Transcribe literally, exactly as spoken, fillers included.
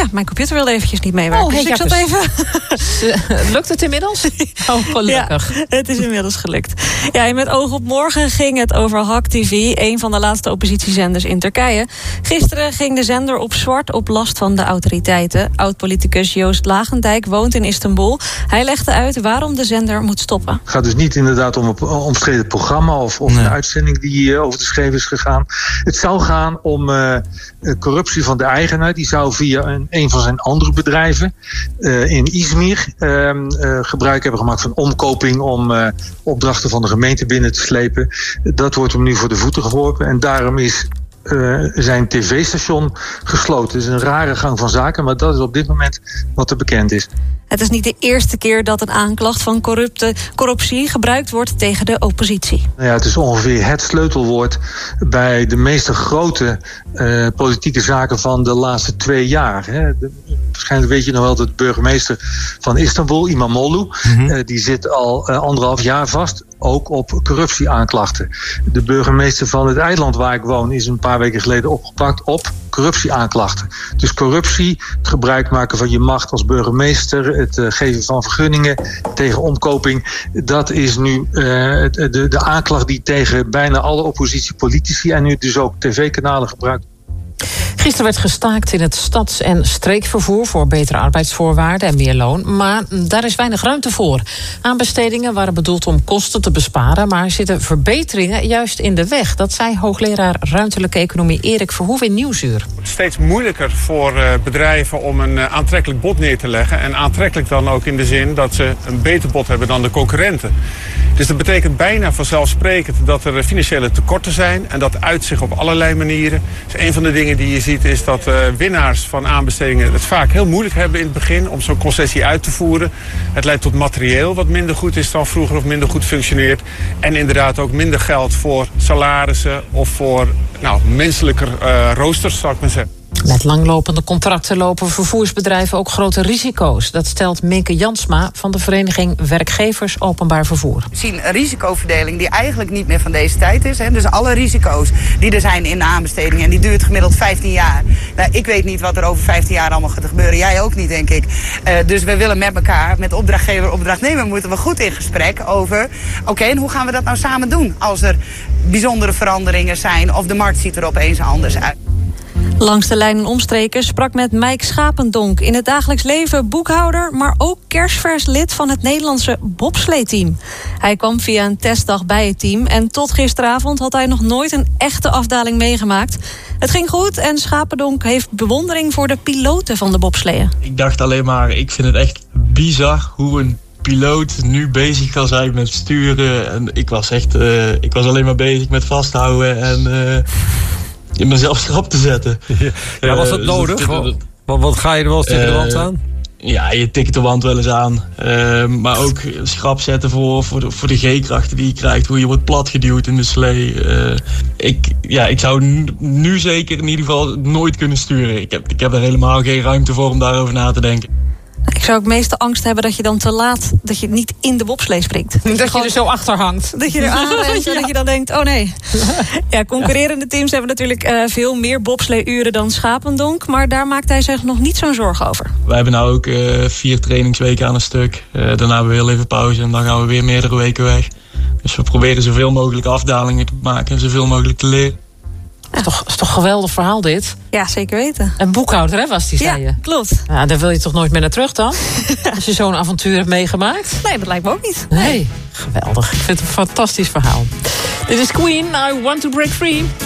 Ja, mijn computer wilde eventjes niet meewerken. Oh, hey, dus ik zat dus. even... Lukt het inmiddels? Oh, gelukkig. Ja, het is inmiddels gelukt. Ja, en met oog op morgen ging het over Hak T V, een van de laatste oppositiezenders in Turkije. Gisteren ging de zender op zwart op last van de autoriteiten. Oud-politicus Joost Lagendijk woont in Istanbul. Hij legde uit waarom de zender moet stoppen. Het gaat dus niet inderdaad om een omstreden programma of, of nee. een uitzending die uh, over de scheef is gegaan. Het zou gaan om uh, corruptie van de eigenaar. Die zou via een, een van zijn andere bedrijven uh, in Izmir uh, uh, gebruik hebben gemaakt van omkoping om uh, opdrachten van de gemeente binnen te slepen. Dat wordt hem nu voor de voeten geworpen en daarom is Uh, zijn tv-station gesloten. Het is een rare gang van zaken, maar dat is op dit moment wat er bekend is. Het is niet de eerste keer dat een aanklacht van corrupte corruptie gebruikt wordt tegen de oppositie. Nou ja, het is ongeveer het sleutelwoord bij de meeste grote uh, politieke zaken van de laatste twee jaar. Hè. De, waarschijnlijk weet je nog wel dat de burgemeester van Istanbul, Imamoglu, mm-hmm. uh, die zit al uh, anderhalf jaar vast, ook op corruptieaanklachten. De burgemeester van het eiland waar ik woon is een paar weken geleden opgepakt op corruptieaanklachten. Dus corruptie, het gebruik maken van je macht als burgemeester, het uh, geven van vergunningen tegen omkoping, dat is nu uh, de, de, de aanklacht die tegen bijna alle oppositiepolitici en nu dus ook tv-kanalen gebruikt. Gisteren werd gestaakt in het stads- en streekvervoer voor betere arbeidsvoorwaarden en meer loon. Maar daar is weinig ruimte voor. Aanbestedingen waren bedoeld om kosten te besparen, maar zitten verbeteringen juist in de weg. Dat zei hoogleraar ruimtelijke economie Erik Verhoef in Nieuwsuur. Het wordt steeds moeilijker voor bedrijven om een aantrekkelijk bod neer te leggen. En aantrekkelijk dan ook in de zin dat ze een beter bod hebben dan de concurrenten. Dus dat betekent bijna vanzelfsprekend dat er financiële tekorten zijn. En dat uit zich op allerlei manieren. Dus een van de dingen die je ziet is dat uh, winnaars van aanbestedingen het vaak heel moeilijk hebben in het begin om zo'n concessie uit te voeren. Het leidt tot materieel wat minder goed is dan vroeger of minder goed functioneert. En inderdaad ook minder geld voor salarissen of voor nou, menselijker uh, roosters, zou ik maar zeggen. Met langlopende contracten lopen vervoersbedrijven ook grote risico's. Dat stelt Minke Jansma van de vereniging Werkgevers Openbaar Vervoer. We zien een risicoverdeling die eigenlijk niet meer van deze tijd is. Hè. Dus alle risico's die er zijn in de aanbestedingen, en die duurt gemiddeld vijftien jaar. Nou, ik weet niet wat er over vijftien jaar allemaal gaat gebeuren. Jij ook niet, denk ik. Uh, dus we willen met elkaar, met opdrachtgever, opdrachtnemer, moeten we goed in gesprek over, oké, okay, en hoe gaan we dat nou samen doen? Als er bijzondere veranderingen zijn of de markt ziet er opeens anders uit. Langs de lijn en omstreken sprak met Mike Schapendonk. In het dagelijks leven boekhouder, maar ook kerstvers lid van het Nederlandse bobsleeteam. Hij kwam via een testdag bij het team en tot gisteravond had hij nog nooit een echte afdaling meegemaakt. Het ging goed en Schapendonk heeft bewondering voor de piloten van de bobsleeën. Ik dacht alleen maar, ik vind het echt bizar hoe een piloot nu bezig kan zijn met sturen. En ik was echt, uh, ik was alleen maar bezig met vasthouden en Uh, in mezelf schrap te zetten. Ja, ja, was dat uh, nodig? Dus dat, wat, wat ga je er wel eens tegen uh, de wand aan? Ja, je tikt de wand wel eens aan. Uh, maar ook schrap zetten voor, voor de, voor de G-krachten die je krijgt. Hoe je wordt platgeduwd in de slee. Uh, ik, ja, ik zou nu, nu zeker in ieder geval nooit kunnen sturen. Ik heb, ik heb er helemaal geen ruimte voor om daarover na te denken. Ik zou ook meeste angst hebben dat je dan te laat, dat je niet in de bobslee springt. Dat, dat je er zo achter hangt. Dat je er aanrent ja. en dat je dan denkt, oh nee. Ja, concurrerende teams hebben natuurlijk uh, veel meer bobslee-uren dan Schapendonk. Maar daar maakt hij zich nog niet zo'n zorgen over. Wij hebben nou ook uh, vier trainingsweken aan een stuk. Uh, daarna hebben we heel even pauze en dan gaan we weer meerdere weken weg. Dus we proberen zoveel mogelijk afdalingen te maken en zoveel mogelijk te leren. Dat is toch, is toch een geweldig verhaal dit? Ja, zeker weten. Een boekhouder, hè, was die, zei je? Ja, klopt. Ja, daar wil je toch nooit meer naar terug dan? Als je zo'n avontuur hebt meegemaakt? Nee, dat lijkt me ook niet. Nee, geweldig. Ik vind het een fantastisch verhaal. Dit is Queen, I Want to Break Free.